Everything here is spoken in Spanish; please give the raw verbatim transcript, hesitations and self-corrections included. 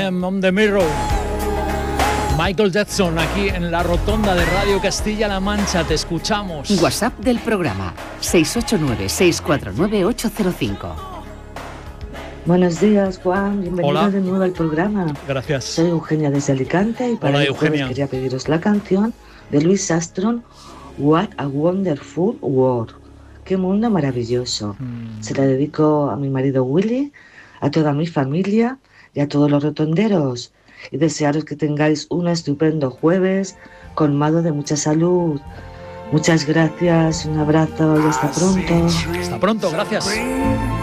Man on the Mirror. Michael Jackson, aquí en la rotonda de Radio Castilla-La Mancha, te escuchamos. WhatsApp del programa, seis ocho nueve, seis cuatro nueve, ocho cero cinco. Buenos días, Juan, bienvenido Hola. de nuevo al programa. Gracias. Soy Eugenia desde Alicante y para Hola, el jueves Eugenia. quería pediros la canción de Louis Armstrong, What a Wonderful World. Qué mundo maravilloso. Mm. Se la dedico a mi marido Willy, a toda mi familia y a todos los rotonderos. Y desearos que tengáis un estupendo jueves colmado de mucha salud. Muchas gracias, un abrazo y hasta pronto. Hasta pronto, gracias.